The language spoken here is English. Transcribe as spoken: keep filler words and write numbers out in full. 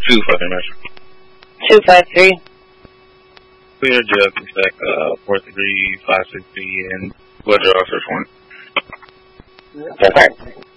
two fucking measure. Two five three. Clear jug, stack, uh, four three, five six three, and blood draw search one. Okay.